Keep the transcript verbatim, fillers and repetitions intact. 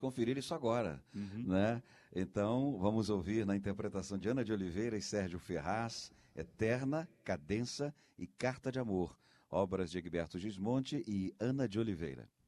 conferir isso agora, Uhum. né? Então, vamos ouvir na interpretação de Ana de Oliveira e Sérgio Ferraz, Eterna, Cadença e Carta de Amor, obras de Egberto Gismonti e Ana de Oliveira.